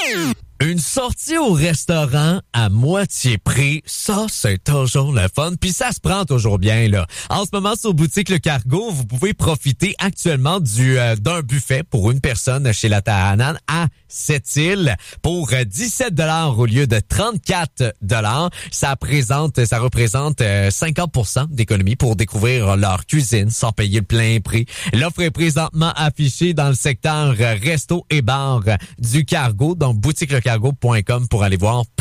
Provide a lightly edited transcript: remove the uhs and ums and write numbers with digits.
Une sortie au restaurant à moitié prix, ça, c'est toujours le fun. Puis ça se prend toujours bien, là. En ce moment, sur Boutique Le Cargo, vous pouvez profiter actuellement d'un buffet pour une personne chez la Taranane à Sept-Îles pour 17 $ au lieu de 34 $. Ça représente 50% d'économie pour découvrir leur cuisine sans payer le plein prix. L'offre est présentement affichée dans le secteur resto et bar du Cargo, donc boutiquelecargo.com pour aller voir